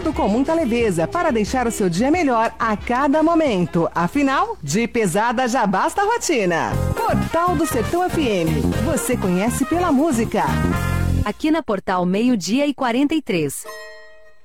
Tudo com muita leveza para deixar o seu dia melhor a cada momento. Afinal, de pesada já basta a rotina. Portal do Sertão FM. Você conhece pela música. Aqui na Portal 12:43.